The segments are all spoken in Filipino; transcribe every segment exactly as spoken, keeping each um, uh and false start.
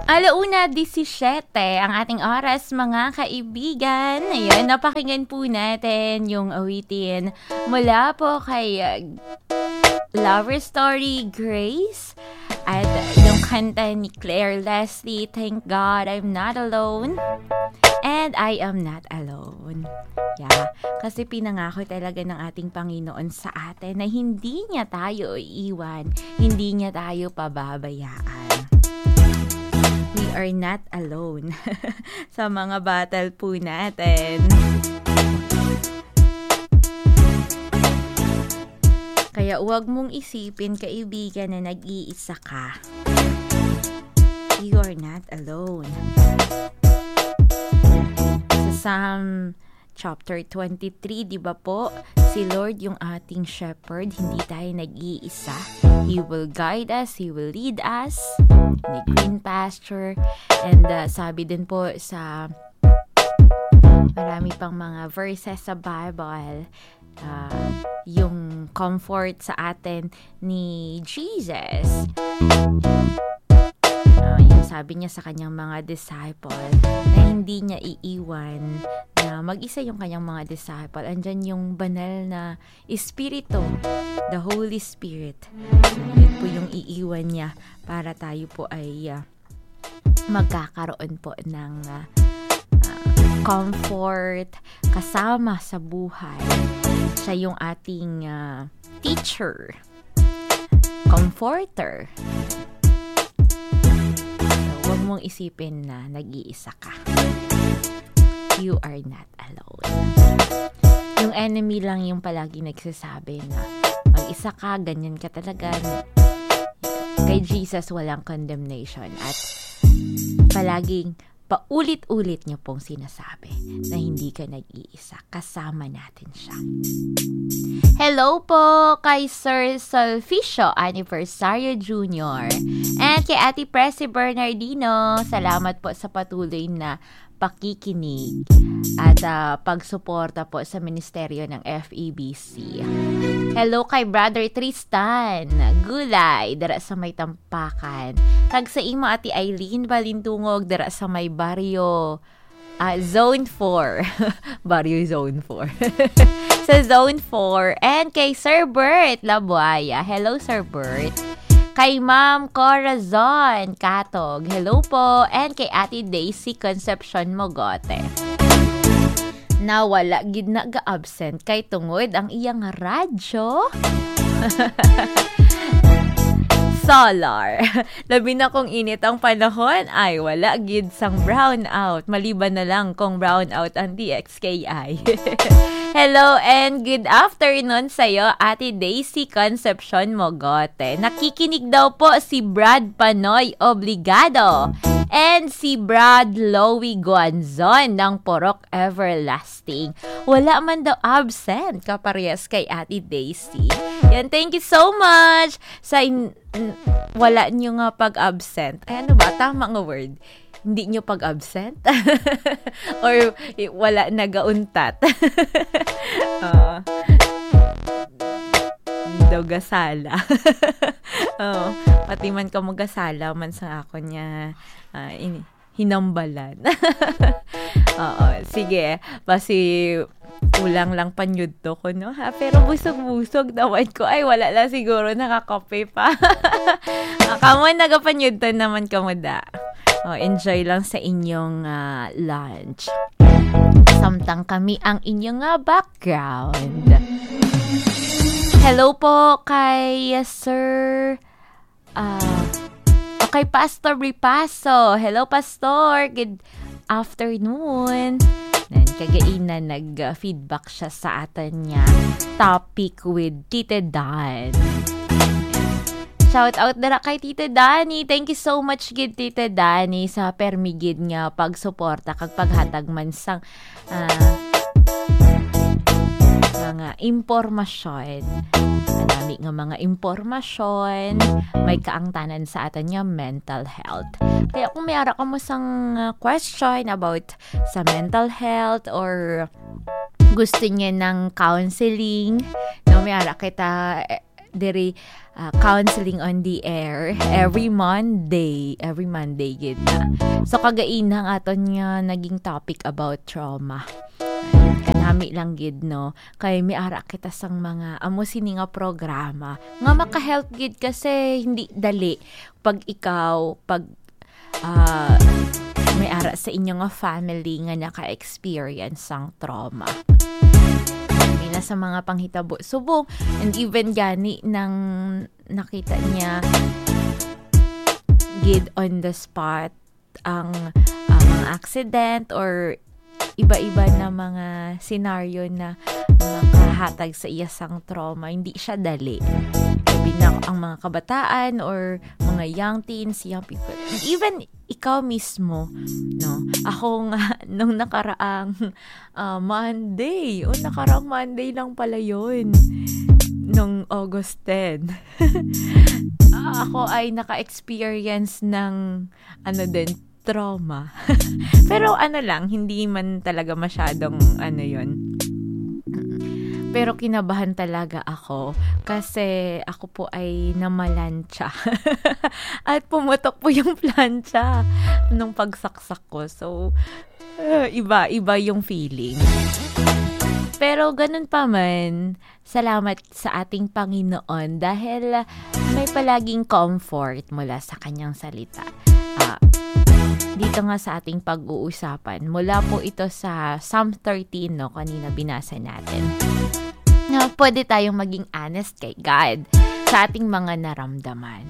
Alauna disisiete ang ating oras, mga kaibigan. Ayan, napakinggan po natin yung awitin mula po kay uh, Lover Story Grace at yung kanta ni Claire Leslie, Thank God I'm Not Alone. And I am not alone. Yeah, kasi pinangako talaga ng ating Panginoon sa atin na hindi niya tayo iiwan, hindi niya tayo pababayaan. We are not alone sa mga battle po natin. Kaya huwag mong isipin, kaibigan, na nag-iisa ka. You are not alone. Psalm chapter twenty-three, di ba po? Si Lord yung ating shepherd, hindi tayo nag-iisa. He will guide us, He will lead us in a green pasture. And uh, sabi din po sa marami pang mga verses sa Bible, uh, yung comfort sa atin ni Jesus. Uh, yung sabi niya sa kanyang mga disciple na hindi niya iiwan, na mag-isa yung kanyang mga disciple. Andyan yung banal na Espiritu, the Holy Spirit. Yun po yung iiwan niya para tayo po ay uh, magkakaroon po ng uh, uh, comfort kasama sa buhay. Siya yung ating uh, teacher, comforter. Huwag mong isipin na nag-iisa ka. You are not alone. Yung enemy lang yung palagi nagsasabi na mag-isa ka, ganyan ka talaga. Kay Jesus walang condemnation. At palaging paulit-ulit niyo pong sinasabi na hindi ka nag-iisa. Kasama natin siya. Hello po kay Sir Solficio Aniversario Junior and kay Ate Presi Bernardino. Salamat po sa patuloy na pakikinig at uh, pagsuporta po sa ministeryo ng F E B C. Hello kay Brother Tristan Gulay, dara sa may Tampakan. Kag sa imo Ati Eileen Balintungog, dara sa may baryo uh, Zone four. Baryo Zone four. Sa Zone four. And kay Sir Bert Labuaya. Hello Sir Bert. Kay Ma'am Corazon Katog, hello po. And kay Ate Daisy Concepcion Mogote. Nawala gid na ga-absent kay tungod ang iyang radyo. Solar. Labi na kung init ang panahon, ay wala gid sang brown out. Maliban na lang kung brown out ang D X K I. Hello and good afternoon sa'yo, Ate Daisy Concepcion Mogote. Nakikinig daw po si Brad Panoy Obligado and si Brad Lowy Guanzon ng Porok Everlasting. Wala man daw absent kaparehas kay Ate Daisy. Yan, thank you so much sa in- wala nyo nga pag-absent. Ay, ano ba? Tama nga word. Hindi nyo pag-absent? Or wala nagauntat? uh, daw gasala. oh, pati man ka mo gasala man sa ako niya uh, in- hinambalan. Oo, sige. Basi ulang lang panyud to ko, no? Ha? Pero busog-busog dawan ko. Ay, wala lang siguro nakakape pa. Kamo nagapanyud to naman kamo da. Oh, enjoy lang sa inyong uh, lunch. Samtang kami ang inyong uh, background. Hello po kay uh, Sir uh, kay Pastor Ripaso. Hello Pastor. Good afternoon. Nan kagaina nag-feedback siya sa atin niya. Topic with Tita Dan. Shout out dara kay Tita Dani. Thank you so much gid Tita Dani sa permigid nga pagsuporta kag paghatag man sang uh, mga impormasyon. Marami nga mga impormasyon, may kaangtanan sa atin nga mental health. Kaya kung mayara ka mo sang uh, question about sa mental health or gusto niya ng counseling, no, mayara kita eh, diri uh, counseling on the air every Monday. Every Monday, gid na. So, kagaina nga aton nga naging topic about trauma. Kanami lang gid, no? Kay may ara kita sang mga amo sini nga programa. Nga maka-help gid kasi hindi dali. Pag ikaw, pag uh, may ara sa inyo nga family nga naka-experience sang trauma. May na sa mga panghitabo. Subong, and even gani nang nakita niya gid on the spot ang ang accident or iba-iba na mga senaryo na makahatag sa iyasang trauma. Hindi siya dali. Sabi na ang mga kabataan or mga young teens, young people. And even ikaw mismo, no? Ako nga, nung nakaraang uh, Monday, o nakaraang Monday lang pala yun, nung August tenth. Ako ay naka-experience ng, ano din, trauma. Pero ano lang, hindi man talaga masyadong ano yun. Pero kinabahan talaga ako kasi ako po ay namalansya. At pumutok po yung plancha nung pagsaksak ko. So, uh, iba, iba yung feeling. Pero ganun pa man, salamat sa ating Panginoon dahil may palaging comfort mula sa kanyang salita. Ah, dito nga sa ating pag-uusapan. Mula po ito sa Psalm thirteen, no, kanina binasa natin. Na pwede tayong maging honest kay God sa ating mga naramdaman.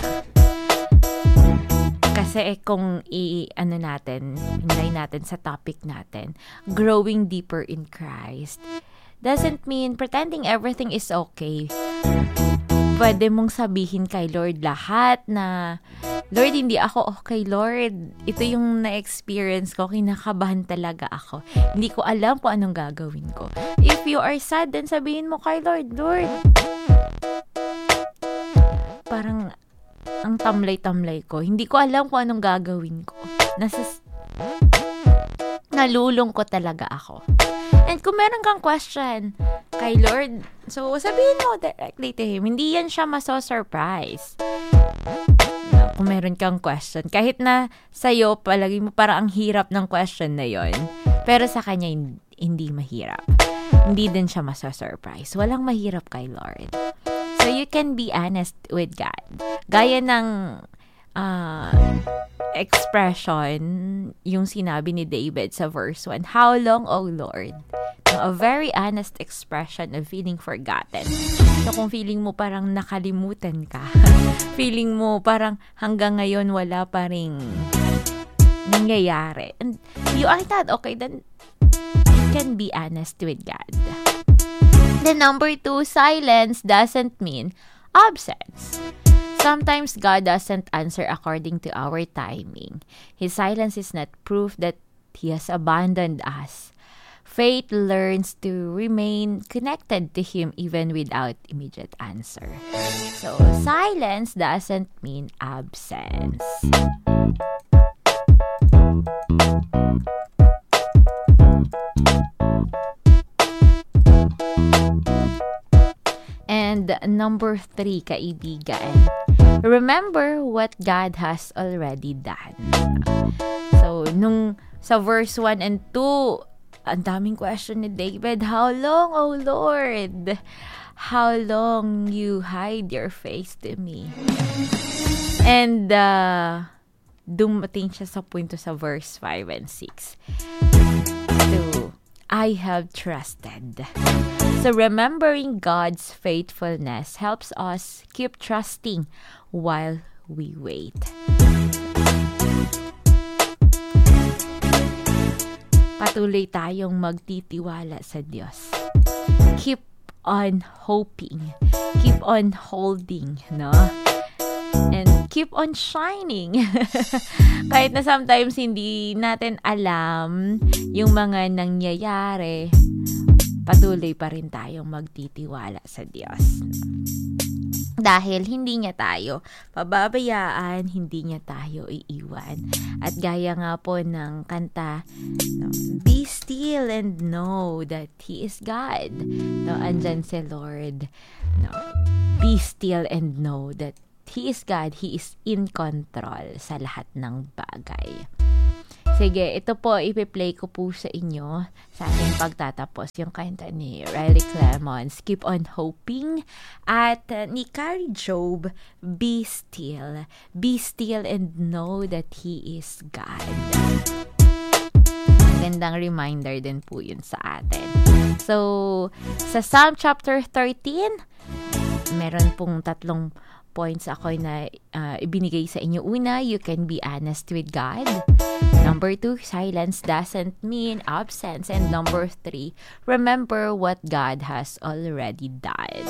Kasi eh, kung i-ano natin, hinay natin sa topic natin, growing deeper in Christ doesn't mean pretending everything is okay. Pwede mong sabihin kay Lord lahat na, Lord, hindi ako okay, Lord. Ito yung na-experience ko. Kinakabahan talaga ako. Hindi ko alam kung anong gagawin ko. If you are sad, then sabihin mo kay Lord, Lord, parang ang tamlay-tamlay ko. Hindi ko alam kung anong gagawin ko. Nasa, nalulungkot talaga ako. And kung meron kang question kay Lord, so sabihin mo directly to Him. Hindi yan siya maso-surprise. Kung meron kang question, kahit na sa'yo, palagi mo parang ang hirap ng question na yon, pero sa Kanya hindi mahirap. Hindi din siya maso-surprise. Walang mahirap kay Lord. So you can be honest with God. Gaya ng uh, expression yung sinabi ni David sa verse one, how long, O Lord? A very honest expression of feeling forgotten. So kung feeling mo parang nakalimutan ka, feeling mo parang hanggang ngayon wala pa ring nangyayari, and you are not okay, then you can be honest with God. Then number two, silence doesn't mean absence. Sometimes God doesn't answer according to our timing. His silence is not proof that He has abandoned us. Faith learns to remain connected to Him even without immediate answer. So, silence doesn't mean absence. And number three, kaibigan, remember what God has already done. So, nung sa verse one and two, ang daming question ni David, how long, O Lord? How long you hide your face to me? And uh, dumating siya sa punto sa verse five and six. So, I have trusted. So, remembering God's faithfulness helps us keep trusting while we wait. Patuloy tayong magtitiwala sa Diyos. Keep on hoping. Keep on holding, no? And keep on shining. Kahit na sometimes hindi natin alam yung mga nangyayari, patuloy pa rin tayong magtitiwala sa Diyos. Dahil hindi niya tayo pababayaan, hindi niya tayo iiwan. At gaya nga po ng kanta, no, be still and know that He is God. No, andyan si Lord. No, be still and know that He is God. He is in control sa lahat ng bagay. Sige, ito po, ipi-play ko po sa inyo sa ating pagtatapos yung kanta ni Riley Clemons, Keep on Hoping, at uh, ni Carrie Job, Be Still. Be still and know that He is God. Magandang reminder din po yun sa atin. So, sa Psalm chapter thirteen, meron pong tatlong points ako na uh, ibinigay sa inyo. Una, you can be honest with God. Number two, silence doesn't mean absence. And number three, remember what God has already done.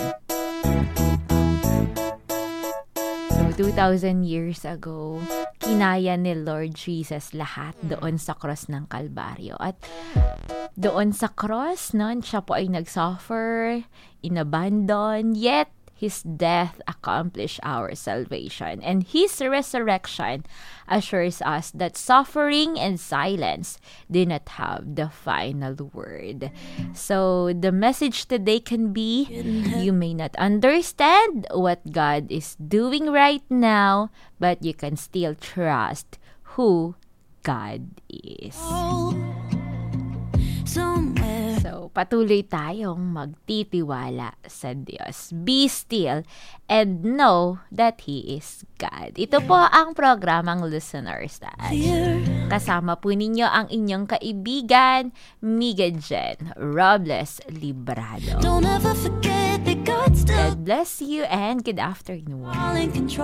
So, two thousand years ago, kinaya ni Lord Jesus lahat doon sa cross ng Kalbaryo. At doon sa cross, noon, siya po ay nagsuffer, inabandon, yet His death accomplished our salvation, and His resurrection assures us that suffering and silence do not have the final word. So the message today can be, you may not understand what God is doing right now, but you can still trust who God is. So, patuloy tayong magtitiwala sa Diyos. Be still and know that He is God. Ito po ang programang Listener's Touch. Kasama po ninyo ang inyong kaibigan, Miga Jen Robles Librado. God bless you and good afternoon.